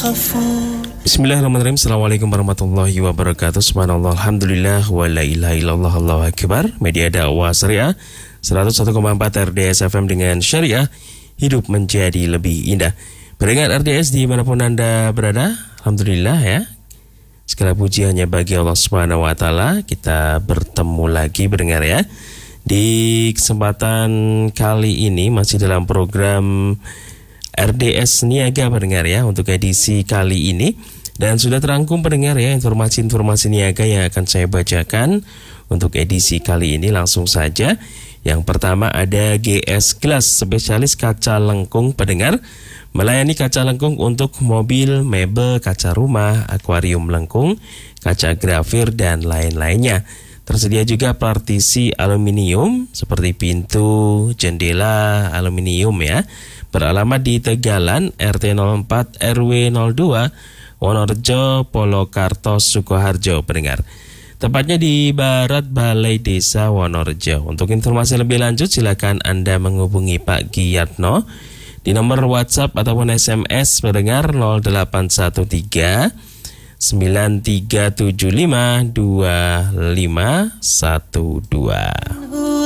Bismillahirrahmanirrahim. Assalamualaikum warahmatullahi wabarakatuh. Subhanallah, alhamdulillah, wa la ilaha illallah, Allahu akbar. Media dakwah syariah 101,4 RDS FM dengan syariah, hidup menjadi lebih indah. Pendengar RDS dimanapun Anda berada, alhamdulillah ya, segala puji hanya bagi Allah Subhanahu wa Ta'ala. Kita bertemu lagi pendengar ya. Di kesempatan kali ini masih dalam program RDS Niaga pendengar ya, untuk edisi kali ini. Dan sudah terangkum pendengar ya informasi-informasi niaga yang akan saya bacakan untuk edisi kali ini. Langsung saja. Yang pertama ada GS Glass, spesialis kaca lengkung pendengar. Melayani kaca lengkung untuk mobil, mebel, kaca rumah, akuarium lengkung, kaca grafir, dan lain-lainnya. Tersedia juga partisi aluminium seperti pintu, jendela, aluminium ya. Beralamat di Tegalan, RT 04 RW 02, Wonorejo, Polokarto, Sukoharjo pendengar. Tepatnya di Barat Balai Desa Wonorejo. Untuk informasi lebih lanjut silakan Anda menghubungi Pak Giyatno di nomor WhatsApp ataupun SMS pendengar 0813 9375 2512.